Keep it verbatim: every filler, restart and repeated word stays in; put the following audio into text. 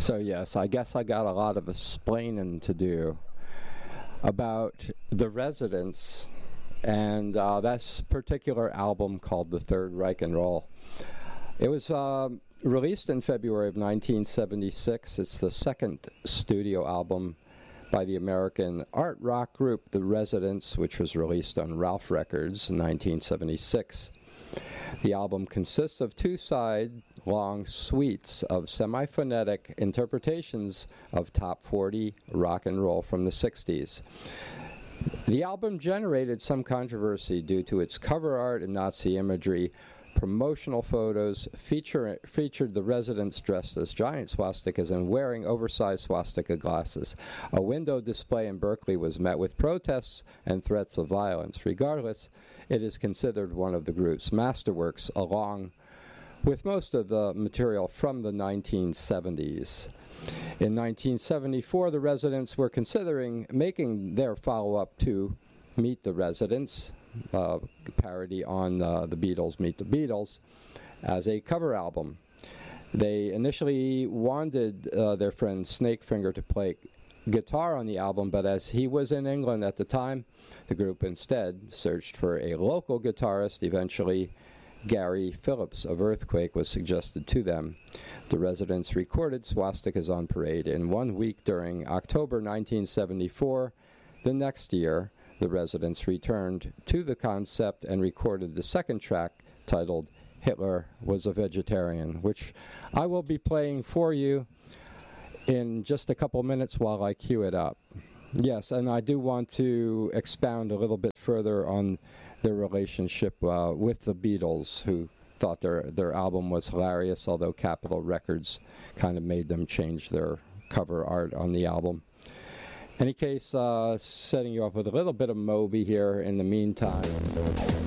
So yes, I guess I got a lot of explaining to do about The Residents and uh, that particular album called The Third Reich and Roll. It was um, released in February of nineteen seventy-six. It's the second studio album by the American art rock group The Residents, which was released on Ralph Records in nineteen seventy-six. The album consists of two side-long suites of semi-phonetic interpretations of top forty rock and roll from the sixties. The album generated some controversy due to its cover art and Nazi imagery. Promotional photos feature, featured the Residents dressed as giant swastikas and wearing oversized swastika glasses. A window display in Berkeley was met with protests and threats of violence. Regardless, it is considered one of the group's masterworks, along with most of the material from the nineteen seventies. In nineteen seventy-four, the Residents were considering making their follow-up to Meet the Residents, uh, parody on uh, the Beatles, Meet the Beatles, as a cover album. They initially wanted uh, their friend Snakefinger to play guitar on the album, but as he was in England at the time, the group instead searched for a local guitarist. Eventually, Gary Phillips of Earthquake was suggested to them. The Residents recorded Swastikas on Parade in one week during October nineteen seventy-four. The next year, the Residents returned to the concept and recorded the second track titled Hitler Was a Vegetarian, which I will be playing for you in just a couple minutes while I cue it up. Yes, and I do want to expound a little bit further on their relationship uh, with the Beatles, who thought their, their album was hilarious, although Capitol Records kind of made them change their cover art on the album. Any case, uh, setting you up with a little bit of Moby here in the meantime.